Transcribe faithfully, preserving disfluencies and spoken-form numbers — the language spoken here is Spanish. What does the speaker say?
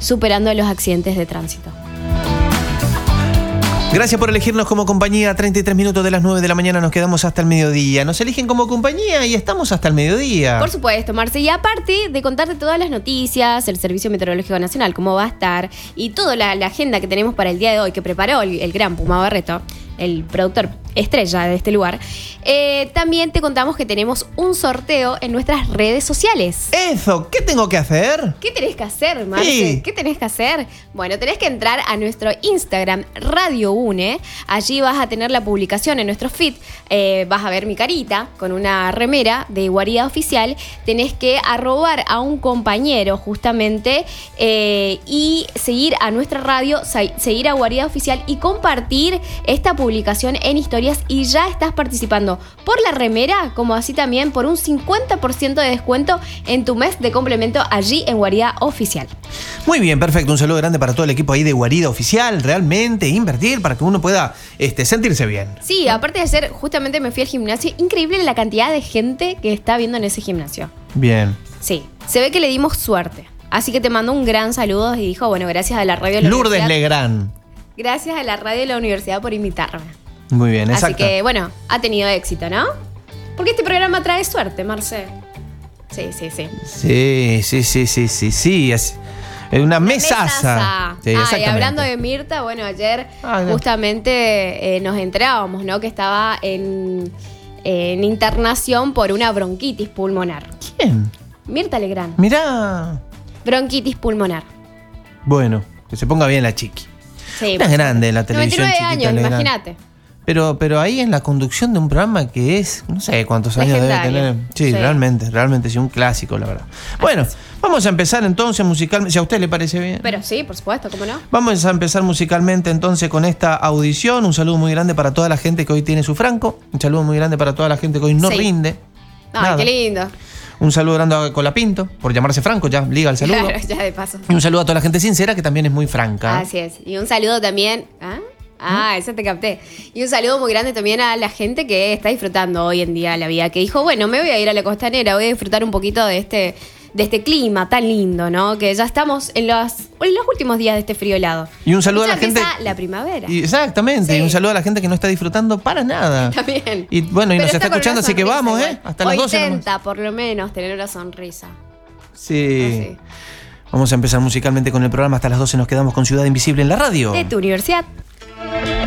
superando los accidentes de tránsito. Gracias por elegirnos como compañía. treinta y tres minutos de las nueve de la mañana, nos quedamos hasta el mediodía. Nos eligen como compañía y estamos hasta el mediodía. Por supuesto, Marce. Y aparte de contarte todas las noticias, el Servicio Meteorológico Nacional, cómo va a estar, y toda la, la agenda que tenemos para el día de hoy, que preparó el, el gran Puma Barreto, el productor estrella de este lugar, eh, también te contamos que tenemos un sorteo en nuestras redes sociales. Eso, ¿qué tengo que hacer? ¿Qué tenés que hacer, Marce? Sí. ¿Qué tenés que hacer? Bueno, tenés que entrar a nuestro Instagram, Radio UNE. Allí vas a tener la publicación en nuestro feed. Eh, vas a ver mi carita con una remera de Guarida Oficial. Tenés que arrobar a un compañero, justamente, eh, y seguir a nuestra radio, seguir a Guarida Oficial y compartir esta publicación en historias, y ya estás participando por la remera, como así también por un cincuenta por ciento de descuento en tu mes de complemento allí en Guarida Oficial. Muy bien, perfecto. Un saludo grande para todo el equipo ahí de Guarida Oficial. Realmente invertir para que uno pueda este, sentirse bien. Sí, aparte de hacer, justamente me fui al gimnasio. Increíble la cantidad de gente que está viendo en ese gimnasio. Bien. Sí, se ve que le dimos suerte. Así que te mando un gran saludo y dijo, bueno, gracias a la radio de la Lourdes universidad. Legrand. Gracias a la radio de la universidad por invitarme. Muy bien, exacto. Así que, bueno, ha tenido éxito, ¿no? Porque este programa trae suerte, Marce. Sí, sí, sí. Sí, sí, sí, sí, sí, sí. Es una mesaza. mesaza. Sí, ah, y hablando de Mirta, bueno, ayer ah, no. justamente eh, nos enterábamos, ¿no? Que estaba en, en internación por una bronquitis pulmonar. ¿Quién? Mirta Legrand. Mirá. Bronquitis pulmonar. Bueno, que se ponga bien la chiqui. Sí, Una grande en la televisión. noventa y nueve años, Legrand. imagínate. Pero, pero ahí en la conducción de un programa que es, no sé cuántos años debe Legendario. tener. Sí, Sí. realmente, realmente, sí, un clásico, la verdad. Bueno, vamos a empezar entonces musicalmente, si a usted le parece bien. Pero sí, por supuesto, ¿cómo no? Vamos a empezar musicalmente entonces con esta audición. Un saludo muy grande para toda la gente que hoy tiene su franco. Un saludo muy grande para toda la gente que hoy no Sí. rinde. Ay, Nada. qué lindo. Un saludo grande a Colapinto, por llamarse Franco, ya liga el saludo. Claro, ya de paso. Y un saludo a toda la gente sincera que también es muy franca. Así es. Y un saludo también. ¿Ah? Ah, eso te capté. Y un saludo muy grande también a la gente que está disfrutando hoy en día la vida, que dijo, bueno, me voy a ir a la costanera, voy a disfrutar un poquito de este, de este clima tan lindo, ¿no? Que ya estamos en los, en los últimos días de este frío helado. Y un saludo Ya a la gente. empieza la primavera. Y exactamente, Sí. y un saludo a la gente que no está disfrutando para nada. También. Y bueno, y Pero nos está con escuchando, una así que sonrisa vamos, igual. ¿eh? Hasta O las doce. intenta, por lo menos, tener una sonrisa. Sí. Así. Vamos a empezar musicalmente con el programa. Hasta las doce nos quedamos con Ciudad Invisible en la radio. De tu universidad.